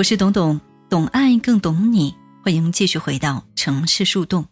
我是董董，懂爱更懂你，欢迎继续回到城市树洞。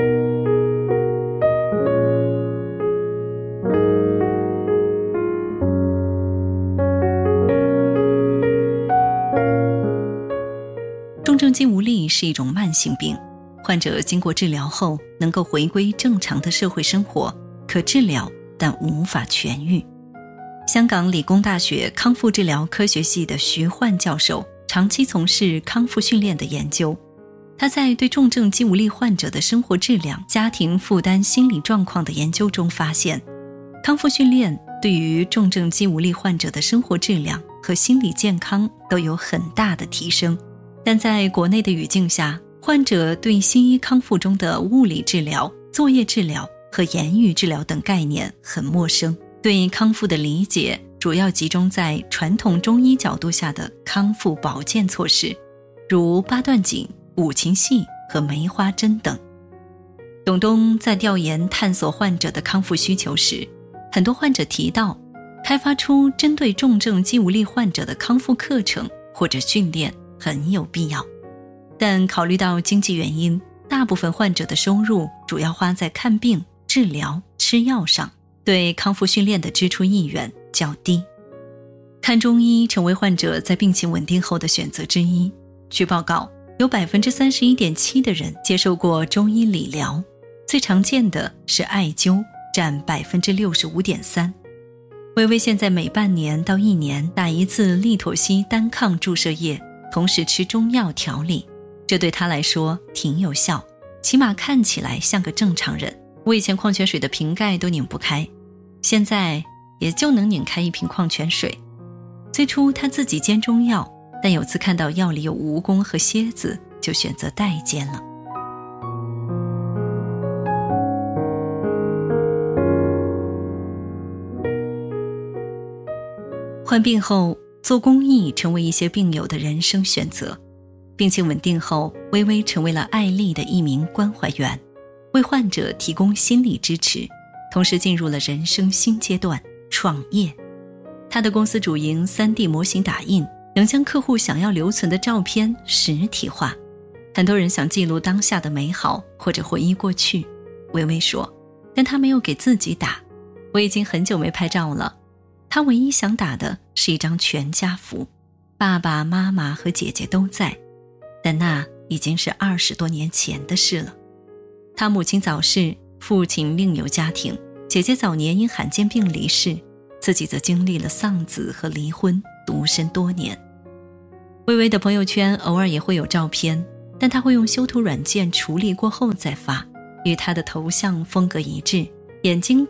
重症肌无力是一种慢性病，患者经过治疗后能够回归正常的社会生活，可治疗但无法痊愈。香港理工大学康复治疗科学系的徐焕教授长期从事康复训练的研究，他在对重症肌无力患者的生活质量、家庭负担、心理状况的研究中发现，康复训练对于重症肌无力患者的生活质量和心理健康都有很大的提升。但在国内的语境下，患者对西医康复中的物理治疗、作业治疗和言语治疗等概念很陌生，对康复的理解主要集中在传统中医角度下的康复保健措施，如八段锦、五禽戏和梅花针等。董东在调研探索患者的康复需求时，很多患者提到开发出针对重症肌无力患者的康复课程或者训练很有必要，但考虑到经济原因，大部分患者的收入主要花在看病、治疗、吃药上，对康复训练的支出意愿较低。看中医成为患者在病情稳定后的选择之一。据报告，有 31.7% 的人接受过中医理疗，最常见的是艾灸，占 65.3%。微微现在每半年到1年打一次利妥昔单抗注射液，同时吃中药调理，这对他来说挺有效，起码看起来像个正常人。我以前矿泉水的瓶盖都拧不开，现在也就能拧开一瓶矿泉水。最初他自己煎中药，但有次看到药里有蜈蚣和蝎子，就选择代煎了。患病后做公益成为一些病友的人生选择。病情稳定后，微微成为了爱丽的一名关怀员，为患者提供心理支持，同时进入了人生新阶段，创业。他的公司主营 3D 模型打印，能将客户想要留存的照片实体化。很多人想记录当下的美好，或者回忆过去。微微说，但他没有给自己打。我已经很久没拍照了，他唯一想打的是一张全家福，爸爸妈妈和姐姐都在，但那已经是20多年前的事了。他母亲早逝，父亲另有家庭，姐姐早年因罕见病离世，自己则经历了丧子和离婚，独身多年。微微的朋友圈偶尔也会有照片，但他会用修图软件处理过后再发，与他的头像风格一致，眼睛